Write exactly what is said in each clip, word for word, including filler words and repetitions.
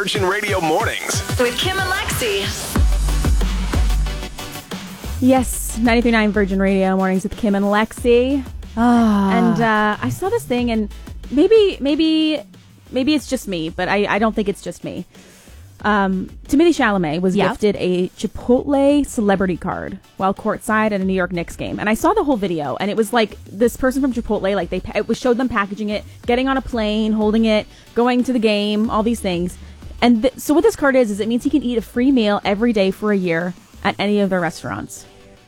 Virgin Radio Mornings with Kim and Lexi. Yes, ninety-three point nine Virgin Radio Mornings with Kim and Lexi. Oh. And uh, I saw this thing, and maybe, maybe, maybe it's just me, but I, I don't think it's just me. Um, Timothée Chalamet was Yeah. gifted a Chipotle celebrity card while courtside at a New York Knicks game, and I saw the whole video, and it was like this person from Chipotle, like they it was showed them packaging it, getting on a plane, holding it, going to the game, all these things. And th- so what this card is is it means he can eat a free meal every day for a year at any of their restaurants.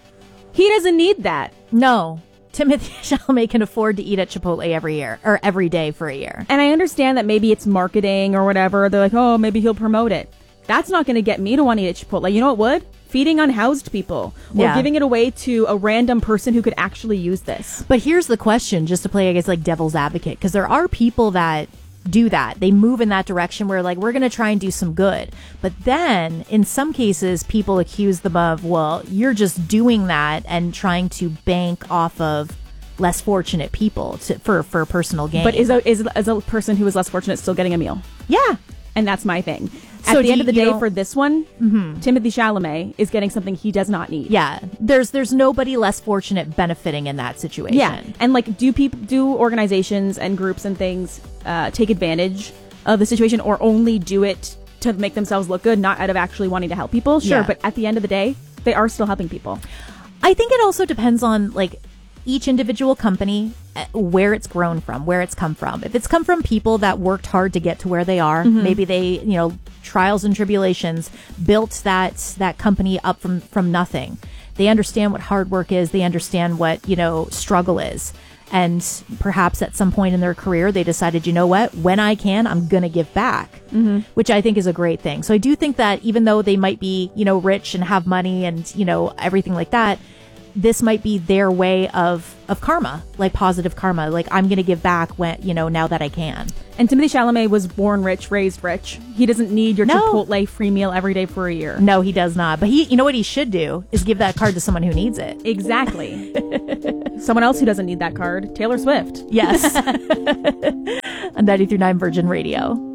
He doesn't need that. No. Timothée Chalamet can afford to eat at Chipotle every year or every day for a year. And I understand that maybe it's marketing or whatever. They're like, oh, maybe he'll promote it. That's not going to get me to want to eat at Chipotle. You know what would? Feeding unhoused people or Yeah. giving it away to a random person who could actually use this. But here's the question, just to play, I guess, like devil's advocate, because there are people that do that. They move in that direction where, like, we're going to try and do some good. But then, in some cases, people accuse them of, well, you're just doing that and trying to bank off of less fortunate people to, for, for personal gain. But is a, is, is a person who is less fortunate still getting a meal? Yeah. And that's my thing. At So the do end of the you day, don't- for this one, Mm-hmm. Timothée Chalamet is getting something he does not need. Yeah. There's there's nobody less fortunate benefiting in that situation. Yeah, and like, do people, do organizations and groups and things uh, take advantage of the situation, or only do it to make themselves look good, not out of actually wanting to help people? Sure, Yeah. but at the end of the day, they are still helping people. I think it also depends on, like, each individual company, uh, where it's grown from, where it's come from. If it's come from people that worked hard to get to where they are, Mm-hmm. maybe they, you know, trials and tribulations built that that company up from from nothing. They understand what hard work is. They understand what, you know, struggle is. And perhaps at some point in their career, they decided, you know what, when I can, I'm going to give back, mm-hmm. which I think is a great thing. So I do think that even though they might be, you know, rich and have money and, you know, everything like that, this might be their way of, of karma, like positive karma. Like, I'm going to give back when, you know, now that I can. And Timothée Chalamet was born rich, raised rich. He doesn't need your No. Chipotle free meal every day for a year. No, he does not. But he, you know what he should do is give that card to someone who needs it. Exactly. Someone else who doesn't need that card, Taylor Swift. Yes. On ninety-three point nine Virgin Radio.